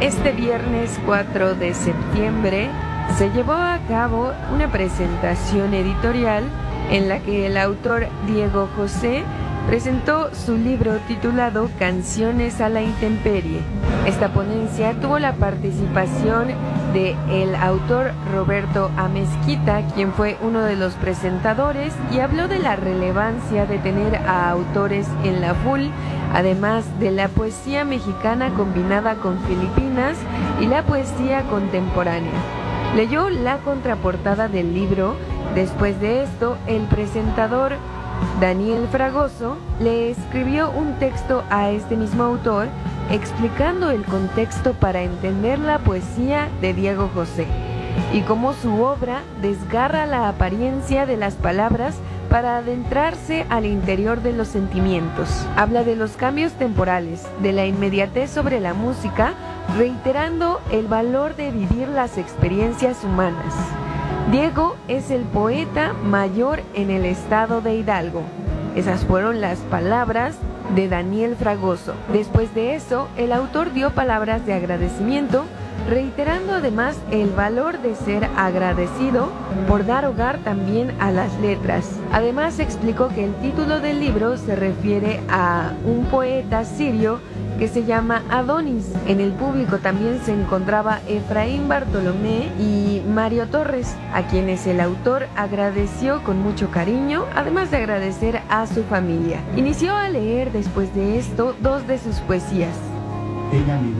Este viernes 4 de septiembre se llevó a cabo una presentación editorial en la que el autor Diego José presentó su libro titulado Canciones a la Intemperie. Esta ponencia tuvo la participación de el autor Roberto Amezquita, quien fue uno de los presentadores, y habló de la relevancia de tener a autores en la FUL, además de la poesía mexicana combinada con filipinas y la poesía contemporánea. Leyó la contraportada del libro. Después de esto, el presentador Daniel Fragoso le escribió un texto a este mismo autor explicando el contexto para entender la poesía de Diego José y cómo su obra desgarra la apariencia de las palabras para adentrarse al interior de los sentimientos. Habla de los cambios temporales, de la inmediatez sobre la música, reiterando el valor de vivir las experiencias humanas. Diego es el poeta mayor en el estado de Hidalgo. Esas fueron las palabras de Daniel Fragoso. Después de eso, el autor dio palabras de agradecimiento, reiterando además el valor de ser agradecido por dar hogar también a las letras. Además explicó que el título del libro se refiere a un poeta sirio que se llama Adonis. En el público también se encontraba Efraín Bartolomé y Mario Torres, a quienes el autor agradeció con mucho cariño, además de agradecer a su familia. Inició a leer después de esto dos de sus poesías. Ella me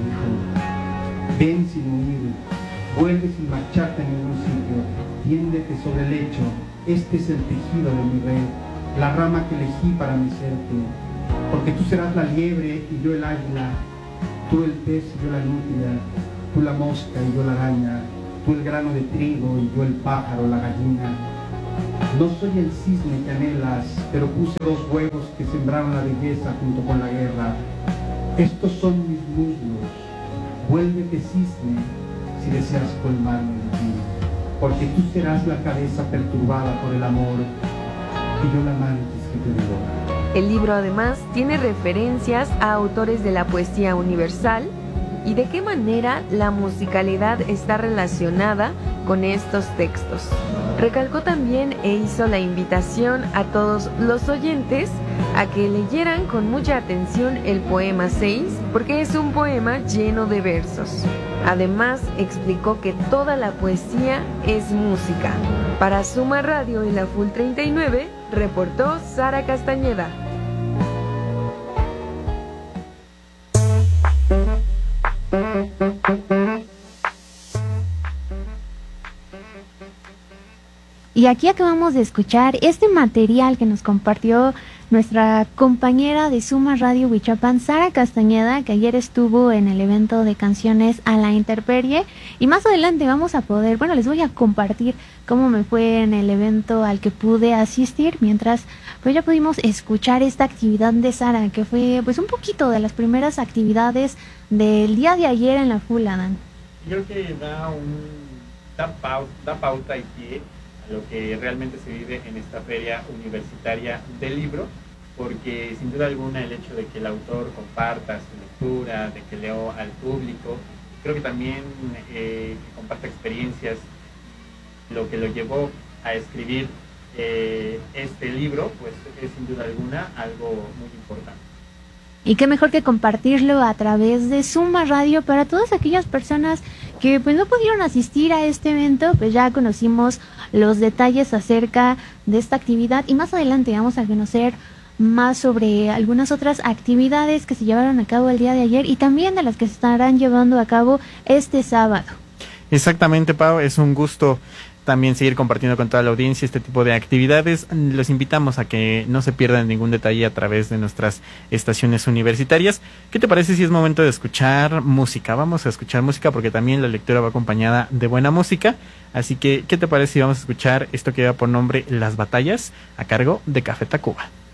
dijo: ven sin huir, vuelve sin marcharte a ningún sitio, tiéndete sobre el lecho, este es el tejido de mi red, la rama que elegí para mecerte. Porque tú serás la liebre y yo el águila, tú el pez y yo la nutria, tú la mosca y yo la araña, tú el grano de trigo y yo el pájaro, la gallina. No soy el cisne que anhelas, pero puse dos huevos que sembraron la belleza junto con la guerra. Estos son mis muslos, vuélvete cisne si deseas colmarme de ti, porque tú serás la cabeza perturbada por el amor y yo la mantis que te devora. El libro además tiene referencias a autores de la poesía universal y de qué manera la musicalidad está relacionada con estos textos. Recalcó también e hizo la invitación a todos los oyentes a que leyeran con mucha atención el poema 6, porque es un poema lleno de versos. Además, explicó que toda la poesía es música. Para Suma Radio y la Full 39, reportó Sara Castañeda. Y aquí acabamos de escuchar este material que nos compartió nuestra compañera de Suma Radio Huichapan, Sara Castañeda, que ayer estuvo en el evento de Canciones a la Intemperie. Y más adelante vamos a poder, les voy a compartir cómo me fue en el evento al que pude asistir, mientras pues ya pudimos escuchar esta actividad de Sara, que fue pues un poquito de las primeras actividades del día de ayer en la FUL, Adán. Creo que da pauta y pie a lo que realmente se vive en esta feria universitaria del libro, porque sin duda alguna el hecho de que el autor comparta su lectura, de que leo al público, creo que también que comparta experiencias, lo que lo llevó a escribir este libro, pues es sin duda alguna algo muy importante. Y qué mejor que compartirlo a través de Suma Radio para todas aquellas personas que pues no pudieron asistir a este evento. Pues ya conocimos los detalles acerca de esta actividad y más adelante vamos a conocer más sobre algunas otras actividades que se llevaron a cabo el día de ayer y también de las que se estarán llevando a cabo este sábado. Exactamente, Pau, es un gusto también seguir compartiendo con toda la audiencia este tipo de actividades. Los invitamos a que no se pierdan ningún detalle a través de nuestras estaciones universitarias. ¿Qué te parece si es momento de escuchar música? Vamos a escuchar música porque también la lectura va acompañada de buena música. Así que, ¿qué te parece si vamos a escuchar esto que lleva por nombre Las Batallas, a cargo de Café Tacuba?